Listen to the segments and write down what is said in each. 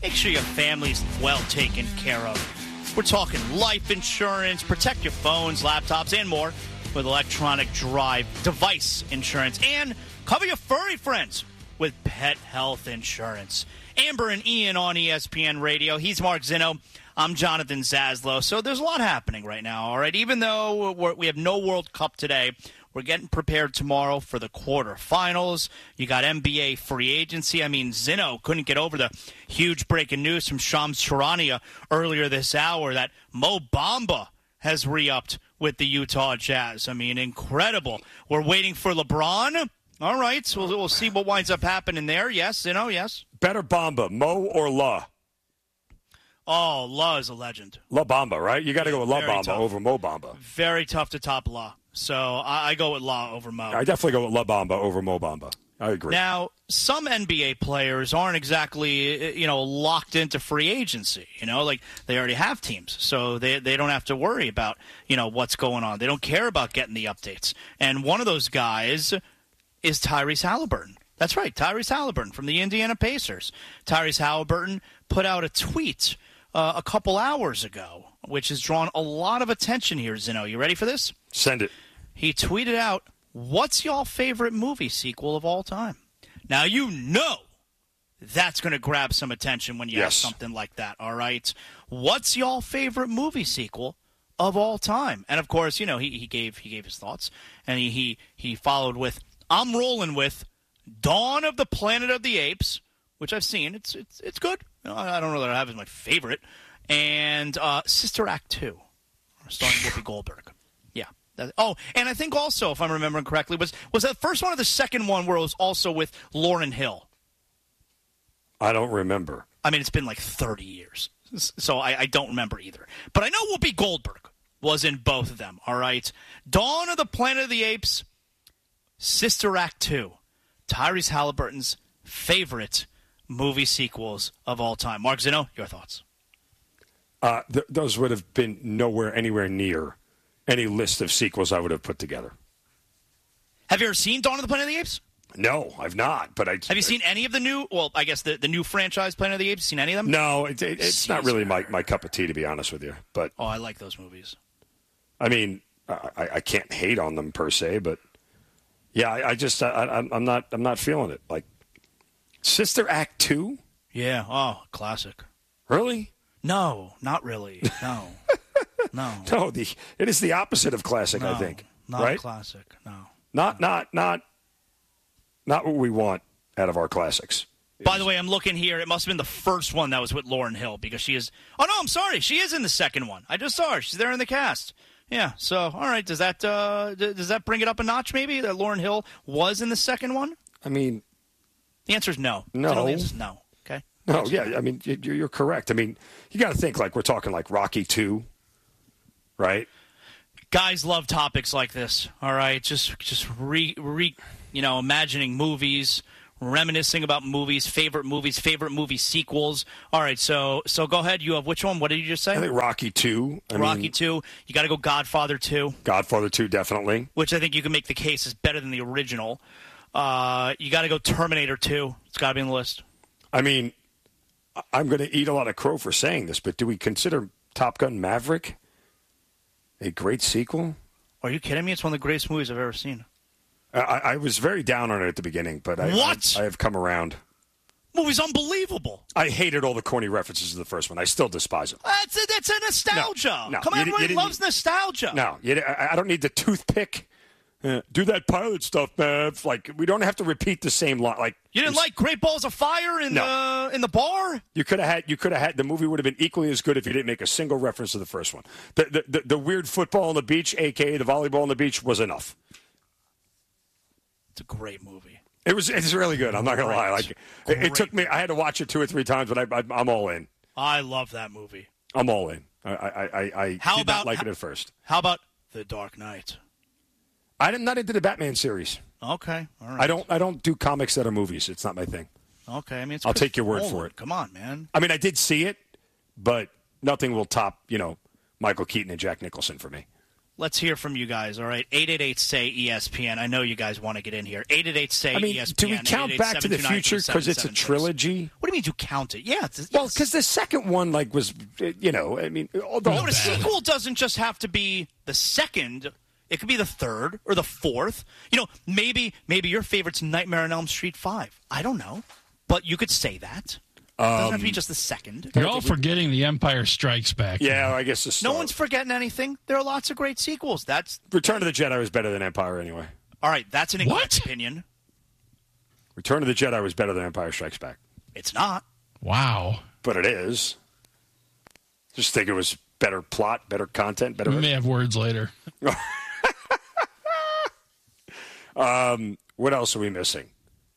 make sure your family's well taken care of. We're talking life insurance, protect your phones, laptops, and more with electronic drive device insurance, and cover your furry friends with pet health insurance. Amber and Ian on ESPN Radio. He's Mark Zinno. I'm Jonathan Zaslow. So there's a lot happening right now, all right? Even though we have no World Cup today, we're getting prepared tomorrow for the quarterfinals. You got NBA free agency. I mean, Zinno couldn't get over the huge breaking news from Shams Charania earlier this hour that Mo Bamba has re-upped with the Utah Jazz. I mean, incredible. We're waiting for LeBron. All right, so we'll see what winds up happening there. Yes, Zinno, yes. Better Bamba, Mo or La? Oh, La is a legend. La Bamba, right? You got to go with La Bamba tough. over Mo Bamba. Very tough to top La. So I go with La over Mo. I definitely go with La Bamba over Mo Bamba. I agree. Now, some NBA players aren't exactly, locked into free agency. Like they already have teams, so they don't have to worry about, what's going on. They don't care about getting the updates. And one of those guys is Tyrese Halliburton. That's right, Tyrese Halliburton from the Indiana Pacers. Tyrese Halliburton put out a tweet a couple hours ago, which has drawn a lot of attention here, Zinno. You ready for this? Send it. He tweeted out, "What's y'all favorite movie sequel of all time?" Now, that's going to grab some attention when you have something like that, all right? What's y'all favorite movie sequel of all time? And, of course, he gave his thoughts, and he followed with, "I'm rolling with Dawn of the Planet of the Apes," which I've seen. It's good. I don't know that I have as my favorite. And Sister Act 2, starring Whoopi Goldberg. Yeah. And I think also, if I'm remembering correctly, was that the first one or the second one where it was also with Lauryn Hill? I don't remember. I mean, it's been like 30 years, so I don't remember either. But I know Whoopi Goldberg was in both of them, all right? Dawn of the Planet of the Apes, Sister Act 2, Tyrese Halliburton's favorite movie sequels of all time. Mark Zinno, your thoughts? Those would have been anywhere near any list of sequels I would have put together. Have you ever seen Dawn of the Planet of the Apes? No, I've not. But have you seen any of the new? Well, I guess the new franchise Planet of the Apes. Seen any of them? No, it's not really my cup of tea, to be honest with you. But I like those movies. I mean, I can't hate on them per se, but yeah, I'm not feeling it. Like Sister Act 2? Yeah. Classic. Really? No, not really. No. No. No, it is the opposite of classic, no, I think. Not right? classic, no. Not what we want out of our classics. By the way, I'm looking here. It must have been the first one that was with Lauryn Hill because she is... Oh, no, I'm sorry. She is in the second one. I just saw her. She's there in the cast. Yeah, so, all right. Does that bring it up a notch, maybe, that Lauryn Hill was in the second one? I mean... The answer is no. No. The answer is no, okay? No, yeah, I mean, you're correct. I mean, you got to think like we're talking like Rocky 2, right? Guys love topics like this, all right? Just imagining movies, reminiscing about movies, favorite movie sequels. All right, so go ahead. You have which one? What did you just say? I think Rocky 2. Rocky 2. You got to go Godfather 2. Godfather 2, definitely. Which I think you can make the case is better than the original. You got to go Terminator 2. It's got to be on the list. I mean, I'm going to eat a lot of crow for saying this, but do we consider Top Gun Maverick a great sequel? Are you kidding me? It's one of the greatest movies I've ever seen. I was very down on it at the beginning, but I have come around. Movie's unbelievable. I hated all the corny references to the first one. I still despise them. That's a nostalgia. No, Come on, everybody loves nostalgia. No, I don't need the toothpick. Do that pilot stuff, man. Like we don't have to repeat the same line. Like you didn't like Great Balls of Fire in the bar. You could have had the movie would have been equally as good if you didn't make a single reference to the first one. The weird football on the beach, aka the volleyball on the beach, was enough. It's a great movie. It's really good. I'm not gonna lie. Like it took me. I had to watch it 2 or 3 times, but I'm all in. I love that movie. I'm all in. I did not like it at first. How about The Dark Knight? I'm not into the Batman series. Okay, all right. I don't do comics that are movies. It's not my thing. Okay, I mean, I'll take your word for it. Come on, man. I mean, I did see it, but nothing will top Michael Keaton and Jack Nicholson for me. Let's hear from you guys, all right? 888-SAY-ESPN. I know you guys want to get in here. 888-SAY-ESPN. Do we count Back to the Future because it's a trilogy? What do you mean you count it? Yeah. Well, because the second one, was, the sequel doesn't just have to be the second. It could be the third or the fourth. Maybe your favorite's Nightmare on Elm Street 5. I don't know. But you could say that. It doesn't have to be just the second. You're all forgetting The Empire Strikes Back. Yeah, I guess the No one's forgetting anything. There are lots of great sequels. Return of the Jedi was better than Empire anyway. All right, that's an incorrect opinion. Return of the Jedi was better than Empire Strikes Back. It's not. Wow. But it is. Just think it was better plot, better content, better. We may have words later. What else are we missing?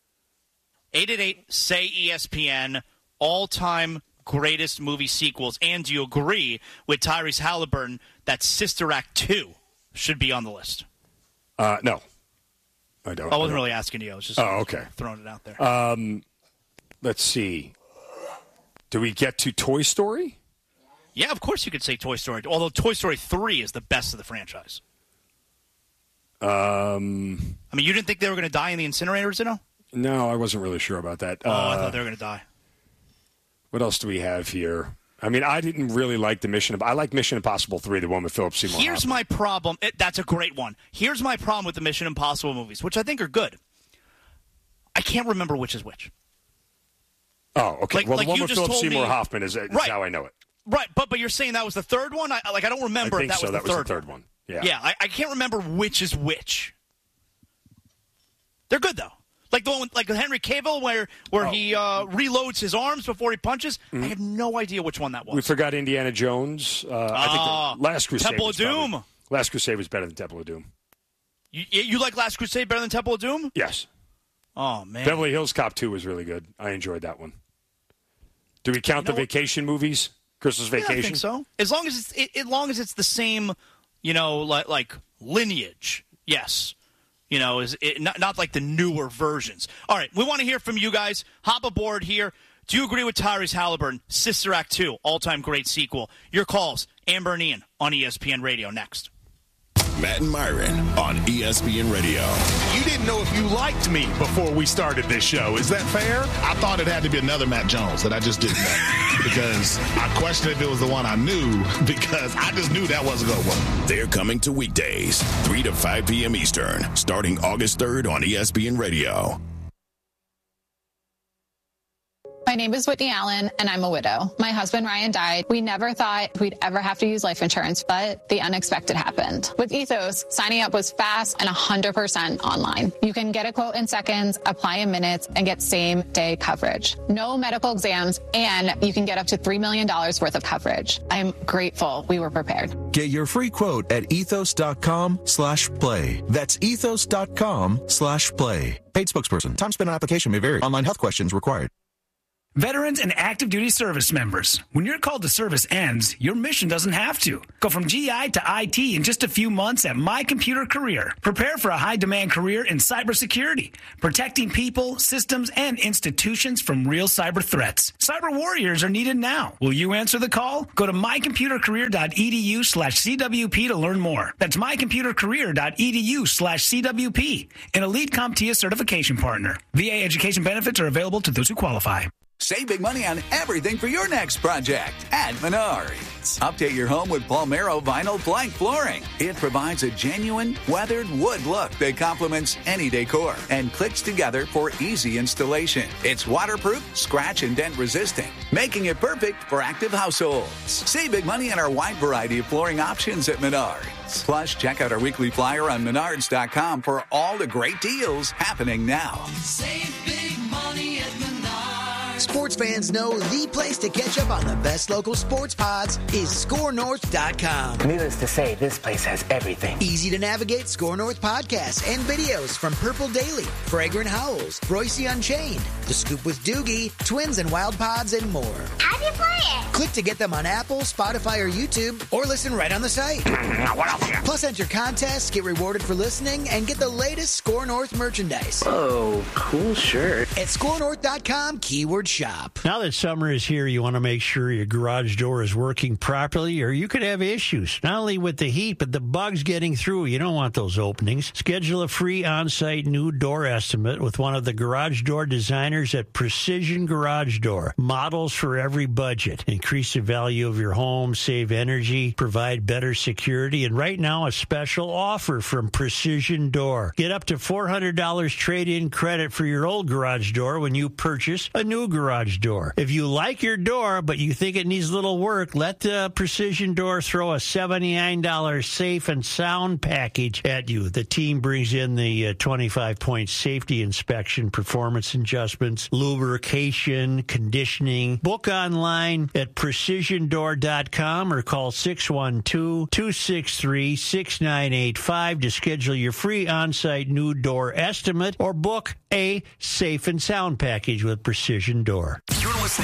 888-SAY-ESPN. All-time greatest movie sequels. And do you agree with Tyrese Halliburton that Sister Act 2 should be on the list? No. I don't. I wasn't really asking you. I was just throwing it out there. Let's see. Do we get to Toy Story? Yeah, of course you could say Toy Story. Although Toy Story 3 is the best of the franchise. I mean, you didn't think they were going to die in the incinerators, No, I wasn't really sure about that. I thought they were going to die. What else do we have here? I mean, I didn't really like I like Mission Impossible 3, the one with Philip Seymour Hoffman. Here's my problem. That's a great one. Here's my problem with the Mission Impossible movies, which I think are good. I can't remember which is which. Oh, okay. The one with Philip Seymour Hoffman is right. How I know it. Right, but you're saying that was the third one? I don't remember if that was the third one. That was the third one. Yeah. Yeah, I can't remember which is which. They're good, though. Like the one with Henry Cavill where he reloads his arms before he punches. Mm-hmm. I have no idea which one that was. We forgot Indiana Jones. I think the Last Crusade Temple of Doom. Last Crusade was better than Temple of Doom. You like Last Crusade better than Temple of Doom? Yes. Oh, man. Beverly Hills Cop 2 was really good. I enjoyed that one. Do we count the vacation movies? Christmas Vacation? I think so. As long as it's the same, like lineage. Yes. Not like the newer versions. All right, we want to hear from you guys. Hop aboard here. Do you agree with Tyrese Halliburton? Sister Act 2, all-time great sequel. Your calls, Amber and Ian on ESPN Radio next. Matt and Myron on ESPN Radio. You didn't know if you liked me before we started this show. Is that fair? I thought it had to be another Matt Jones that I just didn't know. Because I questioned if it was the one I knew, because I just knew that wasn't going to work. They're coming to weekdays, 3 to 5 p.m. Eastern, starting August 3rd on ESPN Radio. My name is Whitney Allen, and I'm a widow. My husband, Ryan, died. We never thought we'd ever have to use life insurance, but the unexpected happened. With Ethos, signing up was fast and 100% online. You can get a quote in seconds, apply in minutes, and get same-day coverage. No medical exams, and you can get up to $3 million worth of coverage. I'm grateful we were prepared. Get your free quote at ethos.com/play. That's ethos.com/play. Paid spokesperson. Time spent on application may vary. Online health questions required. Veterans and active duty service members, when your call to service ends, your mission doesn't have to. Go from GI to IT in just a few months at My Computer Career. Prepare for a high-demand career in cybersecurity, protecting people, systems, and institutions from real cyber threats. Cyber warriors are needed now. Will you answer the call? Go to mycomputercareer.edu/CWP to learn more. That's mycomputercareer.edu/CWP, an elite CompTIA certification partner. VA education benefits are available to those who qualify. Save big money on everything for your next project at Menards. Update your home with Palmero vinyl plank flooring. It provides a genuine weathered wood look that complements any decor and clicks together for easy installation. It's waterproof, scratch and dent resistant, making it perfect for active households. Save big money on our wide variety of flooring options at Menards. Plus, check out our weekly flyer on Menards.com for all the great deals happening now. Save big money at Menards. Sports fans know the place to catch up on the best local sports pods is ScoreNorth.com. Needless to say, this place has everything. Easy to navigate SKOR North podcasts and videos from Purple Daily, Fragrant Howls, Royce Unchained, The Scoop with Doogie, Twins and Wild Pods, and more. Have you to play it. Click to get them on Apple, Spotify, or YouTube, or listen right on the site. Plus, enter contests, get rewarded for listening, and get the latest Score North merchandise. Oh, cool shirt. At scorenorth.com, keyword shop. Now that summer is here, you want to make sure your garage door is working properly, or you could have issues. Not only with the heat, but the bugs getting through. You don't want those openings. Schedule a free on-site new door estimate with one of the garage door designers at Precision Garage Door. Models for every budget. Increase the value of your home, save energy, provide better security, and right now a special offer from Precision Door. Get up to $400 trade-in credit for your old garage door when you purchase a new garage door. If you like your door, but you think it needs a little work, let Precision Door throw a $79 safe and sound package at you. The team brings in the 25-point safety inspection, performance adjustments, lubrication, conditioning. Book online at precisiondoor.com or call 612-263-6985 to schedule your free on-site new door estimate or book a safe and sound package with Precision Door. You're listening